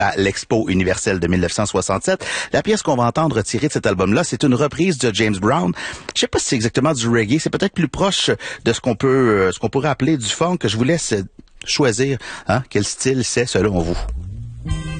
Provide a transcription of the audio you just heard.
à l'Expo universelle de 1967. La pièce qu'on va entendre tirée de cet album-là, c'est une reprise de James Brown. Je sais pas si c'est exactement du reggae, c'est peut-être plus proche de ce qu'on pourrait appeler du funk. Je vous laisse choisir, quel style c'est selon vous.